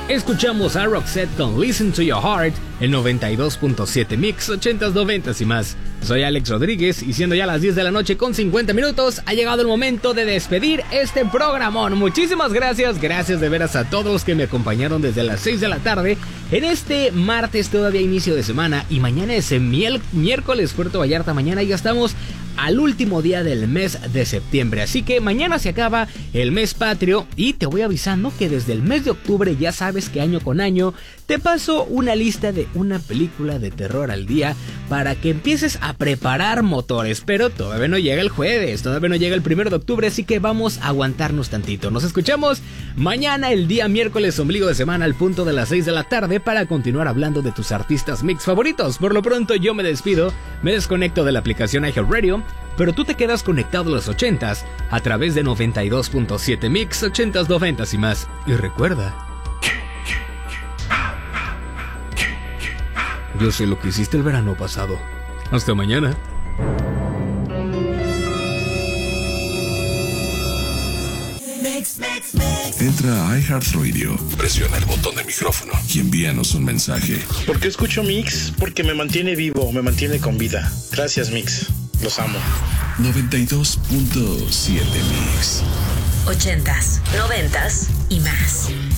Escuchamos a Roxette con Listen to Your Heart, el 92.7 Mix, 80s, 90s y más. Soy Alex Rodríguez y siendo ya las 10 de la noche con 50 minutos, ha llegado el momento de despedir este programón. Muchísimas gracias de veras a todos los que me acompañaron desde las 6 de la tarde en este martes, todavía inicio de semana, y mañana es miércoles, Puerto Vallarta. Mañana ya estamos al último día del mes de septiembre, así que mañana se acaba el mes patrio y te voy avisando que desde el mes de octubre ya sabes que año con año te paso una lista de una película de terror al día para que empieces a preparar motores, pero todavía no llega el jueves, todavía no llega el 1 de octubre, así que vamos a aguantarnos tantito. Nos escuchamos mañana, el día miércoles, ombligo de semana, al punto de las 6 de la tarde para continuar hablando de tus artistas mix favoritos. Por lo pronto yo me despido, me desconecto de la aplicación iHeartRadio, pero tú te quedas conectado a los 80s a través de 92.7 Mix, 80s, 90s y más. Y recuerda, yo sé lo que hiciste el verano pasado. Hasta mañana. Entra a iHeartRadio, presiona el botón de micrófono y envíanos un mensaje. ¿Por qué escucho Mix? Porque me mantiene vivo, me mantiene con vida. Gracias, Mix. Los amo. 92.7 Mix. 80s, 90s y más.